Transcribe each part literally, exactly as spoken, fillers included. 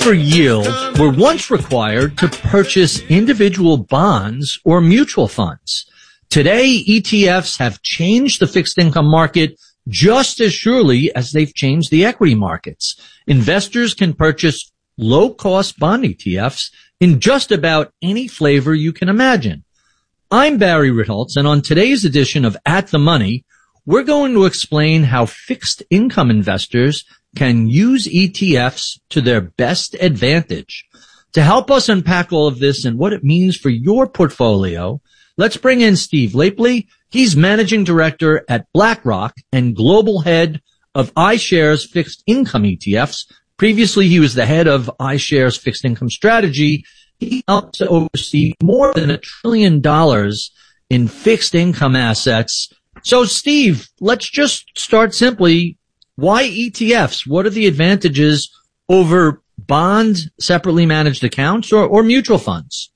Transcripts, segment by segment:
for yield were once required to purchase individual bonds or mutual funds. Today, E T Fs have changed the fixed income market just as surely as they've changed the equity markets. Investors can purchase low-cost bond E T Fs in just about any flavor you can imagine. I'm Barry Ritholtz, and on today's edition of At the Money, we're going to explain how fixed income investors can use E T Fs to their best advantage. To help us unpack all of this and what it means for your portfolio, let's bring in Steve Lapley. He's managing director at BlackRock and global head of iShares fixed income E T Fs. Previously, he was the head of iShares fixed income strategy. He helped to oversee more than a trillion dollars in fixed income assets. So, Steve, let's just start simply. Why E T Fs? What are the advantages over bond separately managed accounts or, or mutual funds?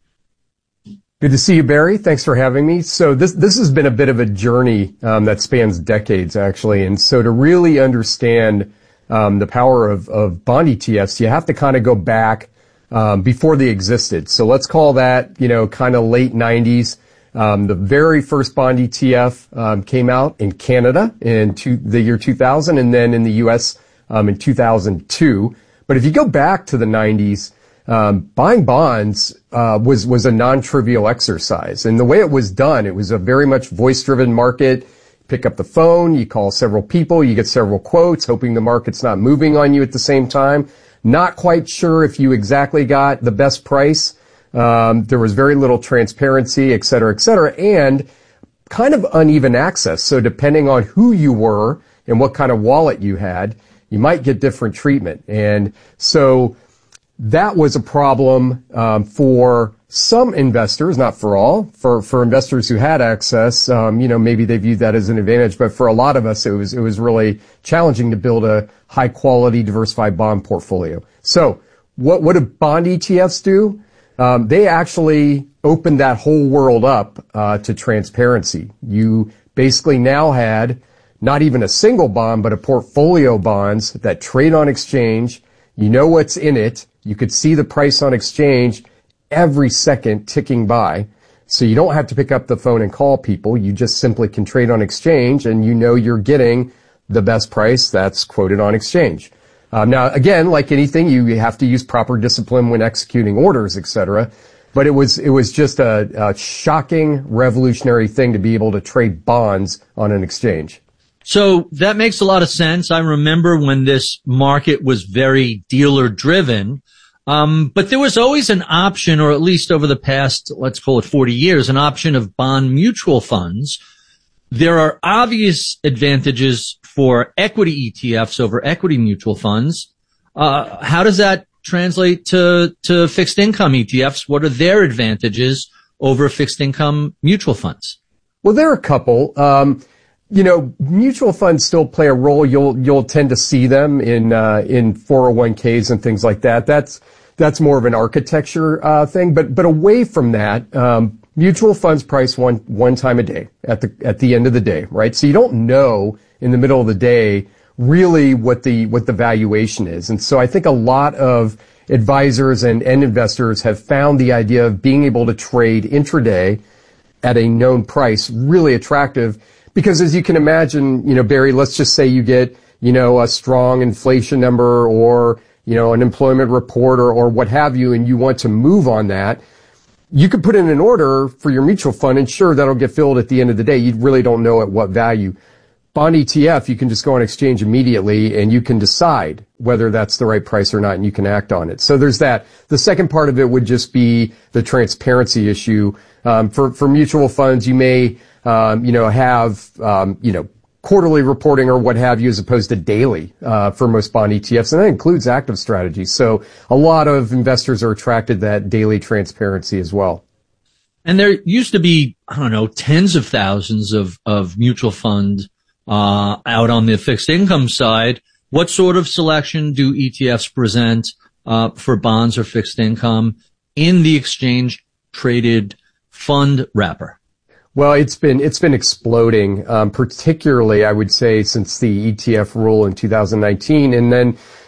Good to see you, Barry. Thanks for having me. So this this has been a bit of a journey um, that spans decades, actually. And so to really understand um, the power of, of bond E T Fs, you have to kind of go back um, before they existed. So let's call that, you know, kind of late nineties. Um, the very first bond E T F um, came out in Canada in two, the year two thousand, and then in the U S um, in two thousand two. But if you go back to the nineties, um, buying bonds uh, was was a non-trivial exercise. And the way it was done, it was a very much voice-driven market. Pick up the phone, you call several people, you get several quotes, hoping the market's not moving on you at the same time. Not quite sure if you exactly got the best price. Um, there was very little transparency, et cetera, et cetera, and kind of uneven access. So depending on who you were and what kind of wallet you had, you might get different treatment. And so that was a problem um, for some investors, not for all. For for investors who had access, um, you know, maybe they viewed that as an advantage. But for a lot of us, it was it was really challenging to build a high quality, diversified bond portfolio. So what what do bond E T Fs do? Um, they actually opened that whole world up uh, to transparency. You basically now had not even a single bond, but a portfolio of bonds that trade on exchange. You know what's in it. You could see the price on exchange every second ticking by. So you don't have to pick up the phone and call people. You just simply can trade on exchange, and you know you're getting the best price that's quoted on exchange. Um, now, again, like anything, you have to use proper discipline when executing orders, et cetera. But it was it was just a, a shocking, revolutionary thing to be able to trade bonds on an exchange. So that makes a lot of sense. I remember when this market was very dealer-driven, um, but there was always an option, or at least over the past, let's call it forty years, an option of bond mutual funds. There are obvious advantages for equity E T Fs over equity mutual funds. Uh, how does that translate to, to fixed income E T Fs? What are their advantages over fixed income mutual funds? Well, there are a couple. Um, you know, mutual funds still play a role. You'll, you'll tend to see them in, uh, in four oh one Ks and things like that. That's, that's more of an architecture, uh, thing. But, but away from that, um, mutual funds price one, one time a day at the, at the end of the day, right? So you don't know in the middle of the day really what the, what the valuation is. And so I think a lot of advisors and, and investors have found the idea of being able to trade intraday at a known price really attractive. Because as you can imagine, you know, Barry, let's just say you get, you know, a strong inflation number or, you know, an employment report or, or what have you, and you want to move on that. You could put in an order for your mutual fund, and sure, that'll get filled at the end of the day. You really don't know at what value. Bond E T F, you can just go on exchange immediately, and you can decide whether that's the right price or not, and you can act on it. So there's that. The second part of it would just be the transparency issue. Um, for, for mutual funds, you may, um, you know, have, um, you know, quarterly reporting or what have you, as opposed to daily, uh, for most bond E T Fs. And that includes active strategies. So a lot of investors are attracted to that daily transparency as well. And there used to be, I don't know, tens of thousands of, of mutual fund, uh, out on the fixed income side. What sort of selection do E T Fs present, uh, for bonds or fixed income in the exchange traded fund wrapper? Well, it's been it's been exploding, um, particularly I would say since the E T F rule in two thousand nineteen, and then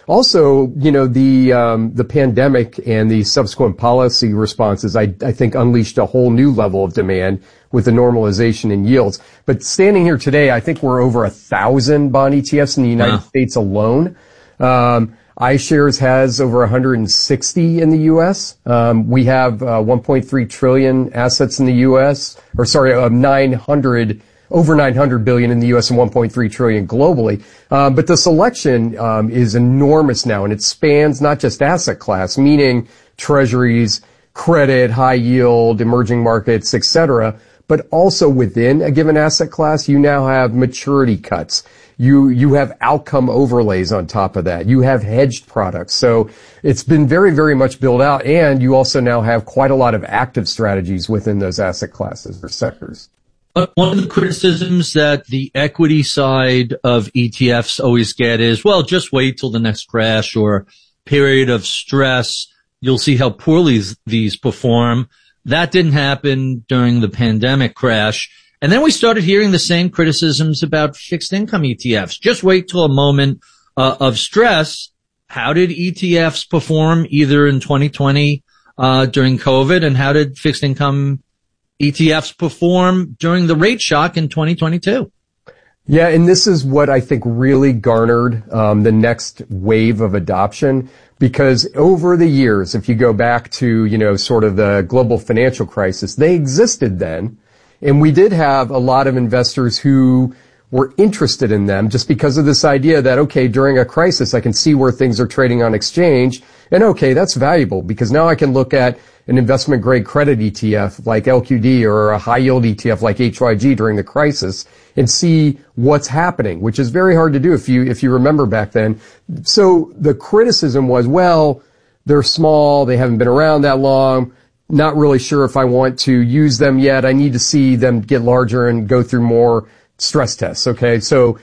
also, you know, the um, the pandemic and the subsequent policy responses, I, I think, unleashed a whole new level of demand with the normalization in yields. But standing here today, I think we're over a thousand bond E T Fs in the United wow. States alone. Um, iShares has over one hundred sixty in the U S. Um, we have uh, one point three trillion assets in the U S, or sorry, uh, nine hundred over nine hundred billion in the U S and one point three trillion globally. Um, but the selection um, is enormous now, and it spans not just asset class, meaning treasuries, credit, high yield, emerging markets, et cetera, but also within a given asset class, you now have maturity cuts. You, you have outcome overlays on top of that. You have hedged products. So it's been very, very much built out, and you also now have quite a lot of active strategies within those asset classes or sectors. But one of the criticisms that the equity side of E T Fs always get is, well, just wait till the next crash or period of stress. You'll see how poorly these perform. That didn't happen during the pandemic crash. And then we started hearing the same criticisms about fixed income E T Fs. Just wait till a moment uh, of stress. How did E T Fs perform either in twenty twenty uh during COVID, and how did fixed income E T Fs perform during the rate shock in twenty twenty-two? Yeah, and this is what I think really garnered um, the next wave of adoption, because over the years, if you go back to, you know, sort of the global financial crisis, they existed then, and we did have a lot of investors who were interested in them just because of this idea that, okay, during a crisis, I can see where things are trading on exchange, and okay, that's valuable because now I can look at an investment grade credit E T F like L Q D or a high yield E T F like H Y G during the crisis and see what's happening, which is very hard to do if you, if you remember back then. So the criticism was, well, they're small, they haven't been around that long, not really sure if I want to use them yet. I need to see them get larger and go through more stress tests. Okay. So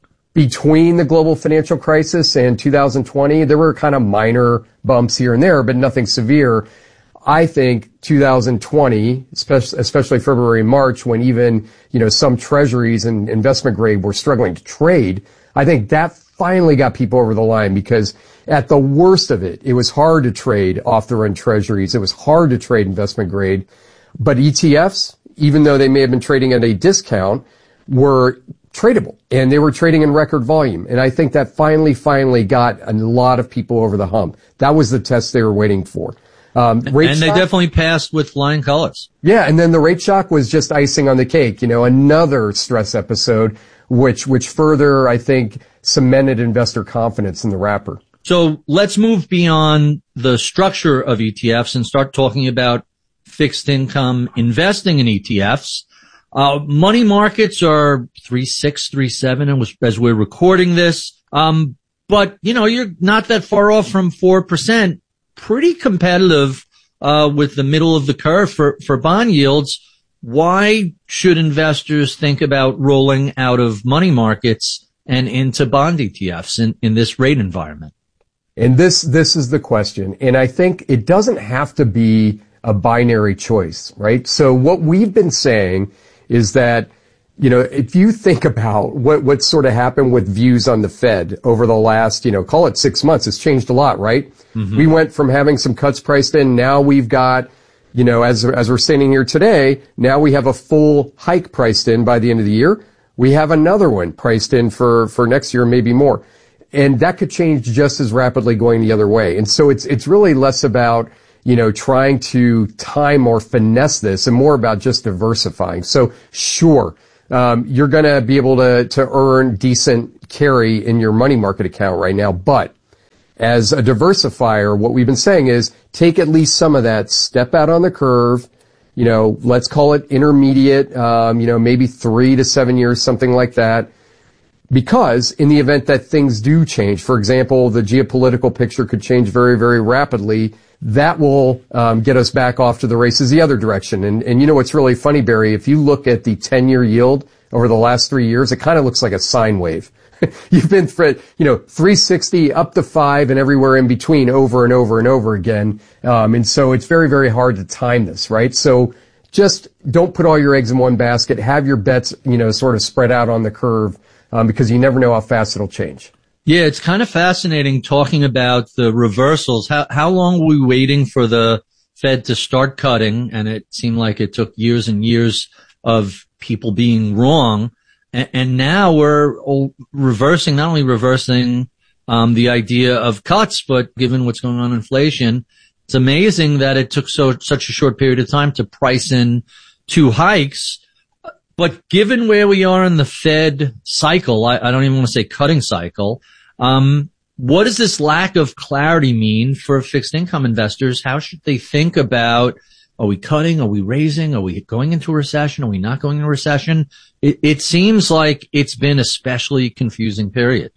between the global financial crisis and two thousand twenty, there were kind of minor bumps here and there, but nothing severe. I think two thousand twenty, especially, especially February and March, when even, you know, some treasuries and investment grade were struggling to trade, I think that finally got people over the line, because at the worst of it, it was hard to trade off the run treasuries. It was hard to trade investment grade, but E T Fs, even though they may have been trading at a discount, were tradable, and they were trading in record volume. And I think that finally, finally got a lot of people over the hump. That was the test they were waiting for. Um, rate and they shock, definitely passed with flying colors. Yeah, and then the rate shock was just icing on the cake, you know, another stress episode, which, which further, I think, cemented investor confidence in the wrapper. So let's move beyond the structure of E T Fs and start talking about fixed income investing in E T Fs. Uh, money markets are three six, three seven as we're recording this. Um, but, you know, you're not that far off from four percent. Pretty competitive uh with the middle of the curve for for bond yields. Why should investors think about rolling out of money markets and into bond E T Fs in, in this rate environment? And this this is the question. And I think it doesn't have to be a binary choice, right? So what we've been saying is that, you know, if you think about what, what sort of happened with views on the Fed over the last, you know, call it six months, it's changed a lot, right? Mm-hmm. We went from having some cuts priced in. Now we've got, you know, as, as we're standing here today, now we have a full hike priced in by the end of the year. We have another one priced in for, for next year, maybe more. And that could change just as rapidly going the other way. And so it's, it's really less about, you know, trying to time or finesse this and more about just diversifying. So sure. Um, you're going to be able to, to earn decent carry in your money market account right now. But as a diversifier, what we've been saying is take at least some of that, step out on the curve, you know, let's call it intermediate, um, you know, maybe three to seven years, something like that. Because in the event that things do change, for example, the geopolitical picture could change very, very rapidly. That will um, get us back off to the races the other direction. And, and you know what's really funny, Barry? If you look at the ten-year yield over the last three years, it kind of looks like a sine wave. You've been, you know, three sixty up to five and everywhere in between over and over and over again. Um, and so it's very, very hard to time this, right? So just don't put all your eggs in one basket. Have your bets, you know, sort of spread out on the curve, um, because you never know how fast it'll change. Yeah, it's kind of fascinating talking about the reversals. How, how long were we waiting for the Fed to start cutting? And it seemed like it took years and years of people being wrong. And, and now we're reversing, not only reversing um, the idea of cuts, but given what's going on in inflation, it's amazing that it took so such a short period of time to price in two hikes. But given where we are in the Fed cycle, I, I don't even want to say cutting cycle, um, what does this lack of clarity mean for fixed income investors? How should they think about, are we cutting? Are we raising? Are we going into a recession? Are we not going into a recession? It, it seems like it's been a especially confusing period.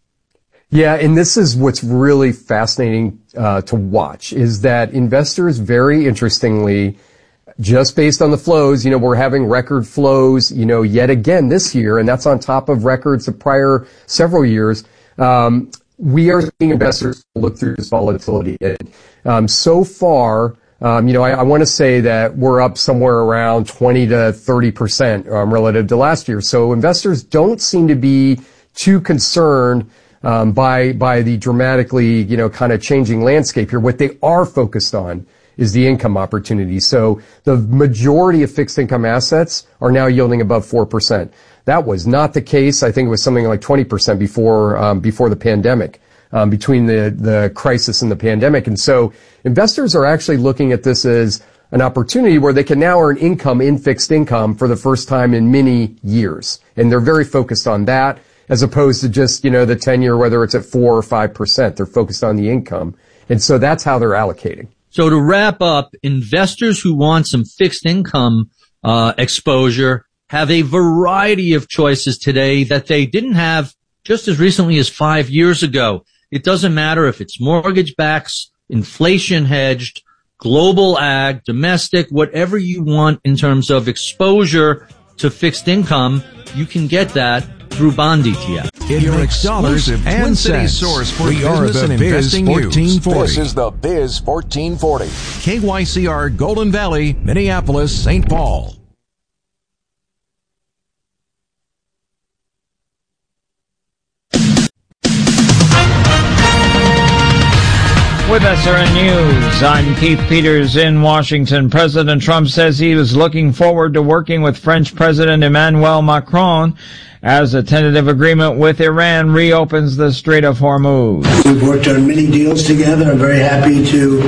Yeah, and this is what's really fascinating uh, to watch, is that investors, very interestingly, just based on the flows, you know, we're having record flows, you know, yet again this year, and that's on top of records of prior several years. Um, we are seeing investors look through this volatility. And, um, so far, um, you know, I, I want to say that we're up somewhere around twenty to thirty percent um, relative to last year. So investors don't seem to be too concerned um, by by the dramatically, you know, kind of changing landscape here. What they are focused on is the income opportunity. So the majority of fixed income assets are now yielding above four percent. That was not the case. I think it was something like twenty percent before, um, before the pandemic, um, between the, the crisis and the pandemic. And so investors are actually looking at this as an opportunity where they can now earn income in fixed income for the first time in many years. And they're very focused on that as opposed to just, you know, the ten year, whether it's at four or five percent. They're focused on the income. And so that's how they're allocating. So to wrap up, investors who want some fixed income uh exposure have a variety of choices today that they didn't have just as recently as five years ago. It doesn't matter if it's mortgage backs, inflation hedged, global ag, domestic, whatever you want in terms of exposure to fixed income, you can get that through bond E T F. In your dollars and cents source for we are the Biz fourteen forty. This is the Biz fourteen forty. K Y C R Golden Valley, Minneapolis, Saint Paul. With S R N News, I'm Keith Peters in Washington. President Trump says he was looking forward to working with French President Emmanuel Macron as a tentative agreement with Iran reopens the Strait of Hormuz. We've worked on many deals together. I'm very happy to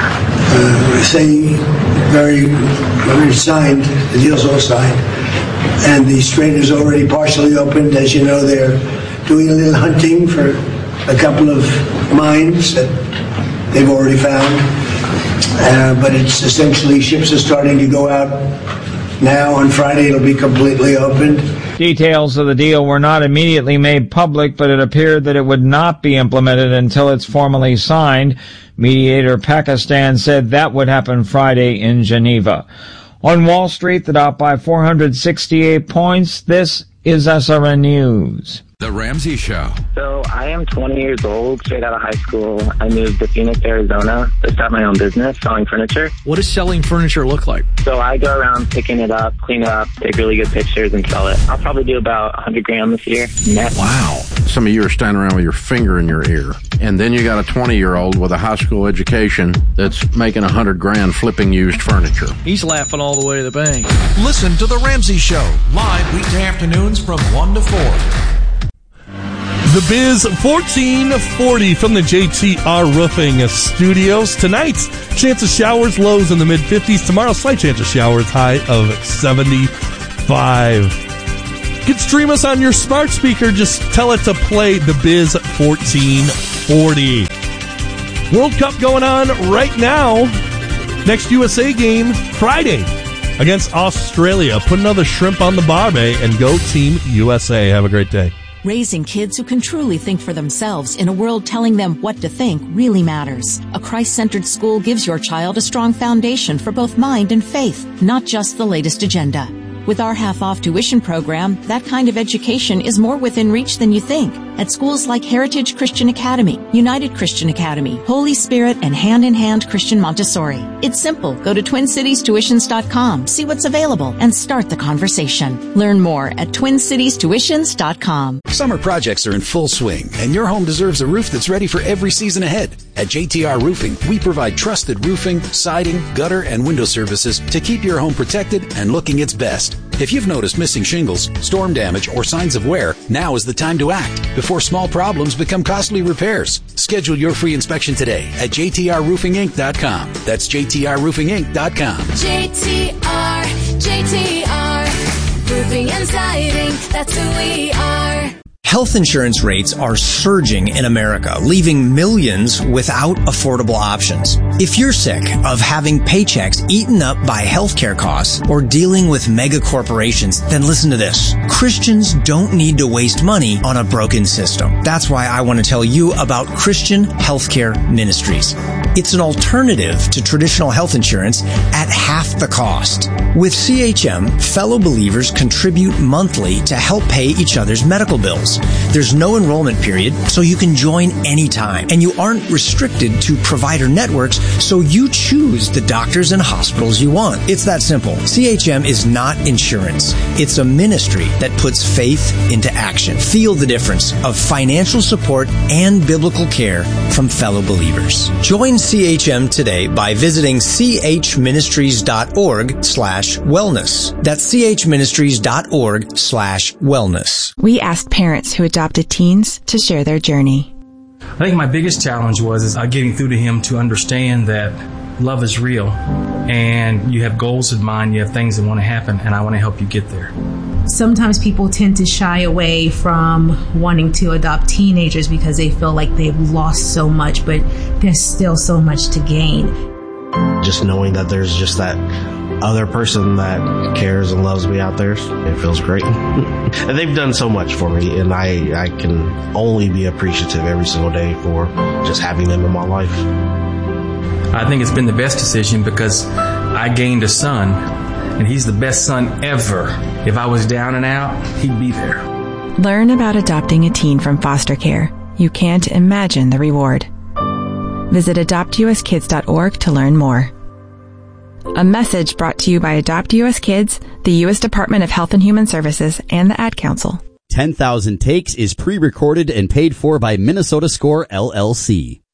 uh, say very, very signed, the deal's all signed. And the strait is already partially opened. As you know, they're doing a little hunting for a couple of mines that they've already found. Uh, but it's essentially, ships are starting to go out now. On Friday, it'll be completely opened. Details of the deal were not immediately made public, but it appeared that it would not be implemented until it's formally signed. Mediator Pakistan said that would happen Friday in Geneva. On Wall Street, the Dow by four hundred sixty-eight points. This is S R N News. The Ramsey Show. So I am twenty years old, straight out of high school. I moved to Phoenix, Arizona to start my own business, selling furniture. What does selling furniture look like? So I go around picking it up, clean it up, take really good pictures, and sell it. I'll probably do about one hundred grand this year net. Wow. Some of you are standing around with your finger in your ear. And then you got a twenty-year-old with a high school education that's making one hundred grand flipping used furniture. He's laughing all the way to the bank. Listen to The Ramsey Show, live weekday afternoons from one to four. The Biz fourteen forty from the J T R Roofing Studios. Tonight, chance of showers, lows in the mid-fifties. Tomorrow, slight chance of showers, high of seventy-five. You can stream us on your smart speaker. Just tell it to play The Biz fourteen forty. World Cup going on right now. Next U S A game, Friday, against Australia. Put another shrimp on the barbie and go Team U S A. Have a great day. Raising kids who can truly think for themselves in a world telling them what to think really matters. A Christ-centered school gives your child a strong foundation for both mind and faith, not just the latest agenda. With our half-off tuition program, that kind of education is more within reach than you think. at schools like Heritage Christian Academy, United Christian Academy, Holy Spirit, and Hand in Hand Christian Montessori. It's simple. Go to twin cities tuitions dot com, see what's available, and start the conversation. Learn more at twin cities tuitions dot com. Summer projects are in full swing, and your home deserves a roof that's ready for every season ahead. At J T R Roofing, we provide trusted roofing, siding, gutter, and window services to keep your home protected and looking its best. If you've noticed missing shingles, storm damage, or signs of wear, now is the time to act before small problems become costly repairs. Schedule your free inspection today at J T R roofing inc dot com. That's J T R roofing inc dot com. J T R, J T R, roofing and siding, that's who we are. Health insurance rates are surging in America, leaving millions without affordable options. If you're sick of having paychecks eaten up by healthcare costs or dealing with mega corporations, then listen to this. Christians don't need to waste money on a broken system. That's why I want to tell you about Christian Healthcare Ministries. It's an alternative to traditional health insurance at half the cost. With C H M, fellow believers contribute monthly to help pay each other's medical bills. There's no enrollment period, so you can join anytime. And you aren't restricted to provider networks, so you choose the doctors and hospitals you want. It's that simple. C H M is not insurance. It's a ministry that puts faith into action. Feel the difference of financial support and biblical care from fellow believers. Join C H M today by visiting chministries.org slash wellness. That's chministries.org slash wellness. We asked parents who adopted teens to share their journey. I think my biggest challenge was is uh, getting through to him to understand that love is real and you have goals in mind, you have things that want to happen, and I want to help you get there. Sometimes people tend to shy away from wanting to adopt teenagers because they feel like they've lost so much, but there's still so much to gain. Just knowing that there's just that other person that cares and loves me out there, it feels great. And they've done so much for me, and I, I can only be appreciative every single day for just having them in my life. I think it's been the best decision because I gained a son, and he's the best son ever. If I was down and out, he'd be there. Learn about adopting a teen from foster care. You can't imagine the reward. Visit adopt U S kids dot org to learn more. A message brought to you by Adopt U S Kids, the U S Department of Health and Human Services, and the Ad Council. ten thousand Takes is pre-recorded and paid for by Minnesota Score, L L C.